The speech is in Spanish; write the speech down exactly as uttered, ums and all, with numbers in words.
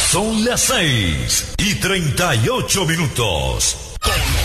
Son las seis y treinta y ocho minutos. Con